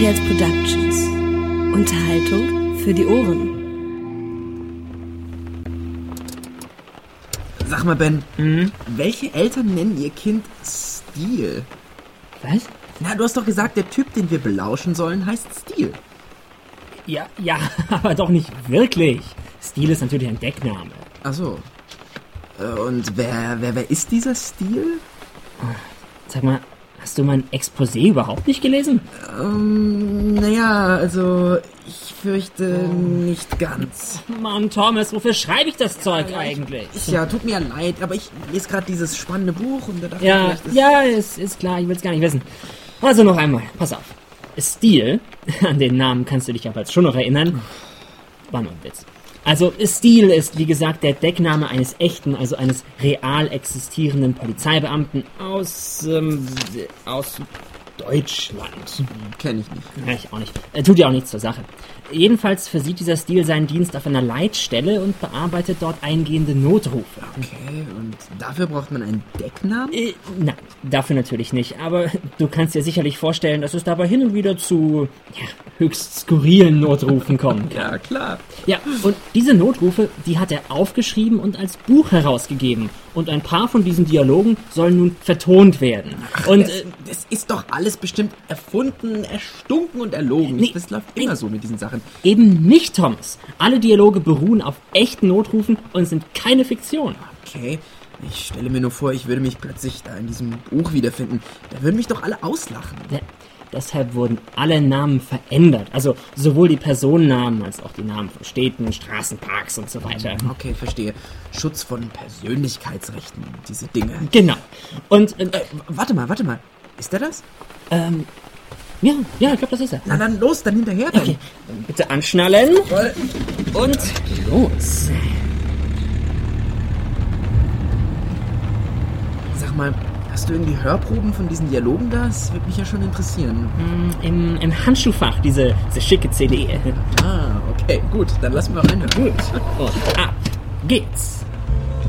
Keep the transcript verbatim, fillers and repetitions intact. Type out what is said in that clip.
Tales Productions. Unterhaltung für die Ohren. Sag mal, Ben, Mhm. welche Eltern nennen ihr Kind Steel? Was? Na, du hast doch gesagt, der Typ, den wir belauschen sollen, heißt Steel. Ja, ja, aber doch nicht wirklich. Steel ist natürlich ein Deckname. Ach so. Äh, Und wer, wer, wer ist dieser Steel? Sag mal, hast du mein Exposé überhaupt nicht gelesen? Ähm, naja, also, ich fürchte nicht ganz. Mann, Thomas, wofür schreibe ich das Zeug eigentlich? Ja, tut mir leid, aber ich lese gerade dieses spannende Buch und da dachte Ja, ich, vielleicht ist... ja, ist, ist klar, ich will es gar nicht wissen. Also noch einmal, pass auf. Steel, an den Namen kannst du dich aber jetzt schon noch erinnern. War nur ein Witz. Also Steel ist, wie gesagt, der Deckname eines echten, also eines real existierenden Polizeibeamten aus, ähm, aus Deutschland. Kenn ich nicht. Ja, ich auch nicht. Äh, tut ja auch nichts zur Sache. Jedenfalls versieht dieser Steel seinen Dienst auf einer Leitstelle und bearbeitet dort eingehende Notrufe. Okay, und dafür braucht man einen Decknamen? Äh, nein, dafür natürlich nicht. Aber du kannst dir sicherlich vorstellen, dass es dabei hin und wieder zu ja, höchst skurrilen Notrufen kommen kann. Ja, klar. Ja, und diese Notrufe, die hat er aufgeschrieben und als Buch herausgegeben. Und ein paar von diesen Dialogen sollen nun vertont werden. Und das, äh, das ist doch alles bestimmt erfunden, erstunken und erlogen. Nee, das läuft nee. immer so mit diesen Sachen. eben nicht, Thomas. Alle Dialoge beruhen auf echten Notrufen und sind keine Fiktion. Okay, ich stelle mir nur vor, ich würde mich plötzlich da in diesem Buch wiederfinden. Da würden mich doch alle auslachen. Ja, deshalb wurden alle Namen verändert. Also sowohl die Personennamen als auch die Namen von Städten, Straßen, Parks und so weiter. Okay, verstehe. Schutz von Persönlichkeitsrechten, diese Dinge. Genau. Und, äh, Äh, warte mal, warte mal. Ist der das? ähm, ja, ja, ich glaube, das ist er. Na dann los, dann hinterher. Ben. Okay, dann bitte anschnallen Voll. und los. Sag mal, hast du irgendwie Hörproben von diesen Dialogen da? Das würde mich ja schon interessieren. Im, im Handschuhfach, diese, diese schicke C D. Ah, okay, gut. Dann lass mal reinhören. Gut. Und ab geht's.